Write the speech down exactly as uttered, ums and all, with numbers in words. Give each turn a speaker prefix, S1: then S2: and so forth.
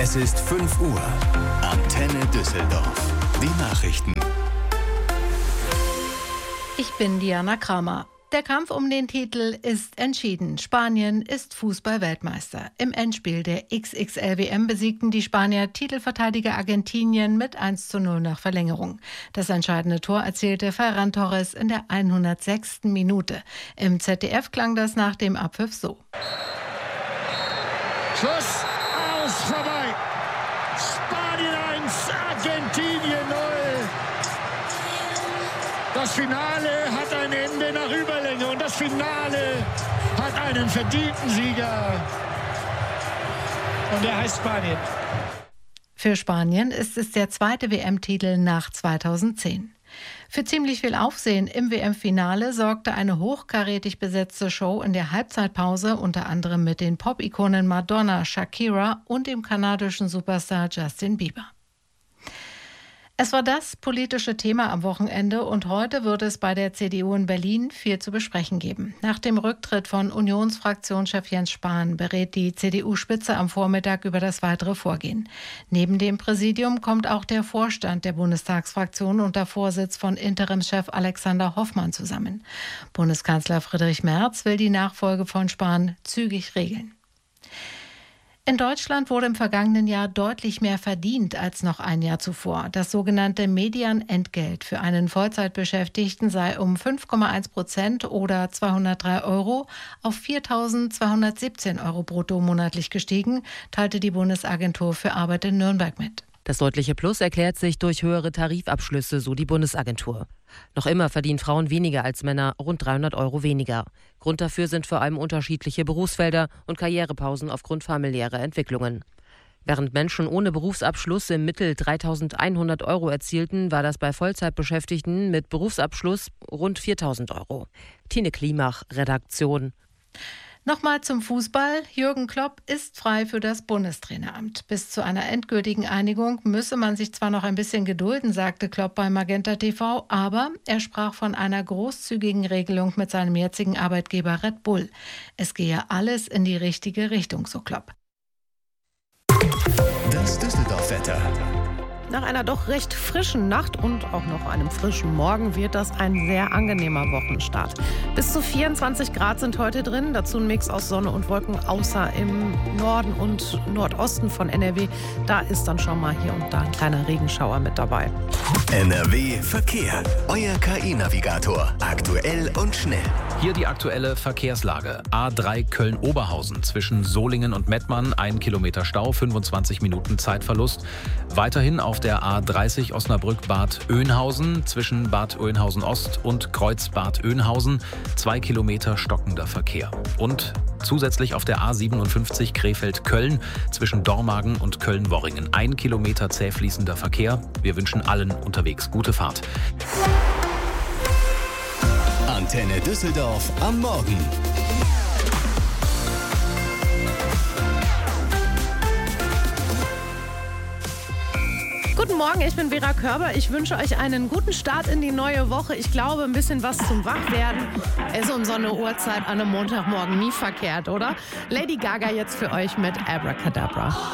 S1: Es ist fünf Uhr. Antenne Düsseldorf. Die Nachrichten.
S2: Ich bin Diana Kramer. Der Kampf um den Titel ist entschieden. Spanien ist Fußball-Weltmeister. Im Endspiel der X X L W M besiegten die Spanier Titelverteidiger Argentinien mit eins zu null nach Verlängerung. Das entscheidende Tor erzielte Ferran Torres in der hundertsechsten Minute. Im Z D F klang das nach dem Abpfiff so.
S3: Schluss, aus, vorbei. Spanien eins, Argentinien null. Das Finale hat ein Ende nach Überlänge und das Finale hat einen verdienten Sieger. Und der heißt Spanien.
S2: Für Spanien ist es der zweite W M-Titel nach zweitausendzehn. Für ziemlich viel Aufsehen im W M-Finale sorgte eine hochkarätig besetzte Show in der Halbzeitpause, unter anderem mit den Pop-Ikonen Madonna, Shakira und dem kanadischen Superstar Justin Bieber. Es war das politische Thema am Wochenende und heute wird es bei der C D U in Berlin viel zu besprechen geben. Nach dem Rücktritt von Unionsfraktionschef Jens Spahn berät die C D U-Spitze am Vormittag über das weitere Vorgehen. Neben dem Präsidium kommt auch der Vorstand der Bundestagsfraktion unter Vorsitz von Interimschef Alexander Hoffmann zusammen. Bundeskanzler Friedrich Merz will die Nachfolge von Spahn zügig regeln. In Deutschland wurde im vergangenen Jahr deutlich mehr verdient als noch ein Jahr zuvor. Das sogenannte Medianentgelt für einen Vollzeitbeschäftigten sei um fünf Komma eins Prozent oder zweihundertdrei Euro auf viertausendzweihundertsiebzehn Euro brutto monatlich gestiegen, teilte die Bundesagentur für Arbeit in Nürnberg mit.
S4: Das deutliche Plus erklärt sich durch höhere Tarifabschlüsse, so die Bundesagentur. Noch immer verdienen Frauen weniger als Männer, rund dreihundert Euro weniger. Grund dafür sind vor allem unterschiedliche Berufsfelder und Karrierepausen aufgrund familiärer Entwicklungen. Während Menschen ohne Berufsabschluss im Mittel dreitausendeinhundert Euro erzielten, war das bei Vollzeitbeschäftigten mit Berufsabschluss rund viertausend Euro. Tine Klimach, Redaktion.
S2: Nochmal zum Fußball. Jürgen Klopp ist frei für das Bundestraineramt. Bis zu einer endgültigen Einigung müsse man sich zwar noch ein bisschen gedulden, sagte Klopp bei Magenta T V, aber er sprach von einer großzügigen Regelung mit seinem jetzigen Arbeitgeber Red Bull. Es gehe alles in die richtige Richtung, so Klopp.
S1: Das Düsseldorf-Wetter.
S5: Nach einer doch recht frischen Nacht und auch noch einem frischen Morgen wird das ein sehr angenehmer Wochenstart. Bis zu vierundzwanzig Grad sind heute drin, dazu ein Mix aus Sonne und Wolken, außer im Norden und Nordosten von N R W. Da ist dann schon mal hier und da ein kleiner Regenschauer mit dabei.
S1: N R W Verkehr. Euer K I-Navigator. Aktuell und schnell.
S6: Hier die aktuelle Verkehrslage. A drei Köln-Oberhausen zwischen Solingen und Mettmann. Ein Kilometer Stau, fünfundzwanzig Minuten Zeitverlust. Weiterhin auf der A dreißig Osnabrück-Bad Oeynhausen zwischen Bad Oeynhausen-Ost und Kreuz-Bad Oeynhausen. Zwei Kilometer stockender Verkehr. Und zusätzlich auf der A siebenundfünfzig Krefeld-Köln zwischen Dormagen und Köln-Worringen. Ein Kilometer zäh fließender Verkehr. Wir wünschen allen unterwegs gute Fahrt.
S1: Antenne Düsseldorf am Morgen.
S5: Guten Morgen, ich bin Vera Körber. Ich wünsche euch einen guten Start in die neue Woche. Ich glaube, ein bisschen was zum Wachwerden ist um so eine Uhrzeit an einem Montagmorgen nie verkehrt, oder? Lady Gaga jetzt für euch mit Abracadabra.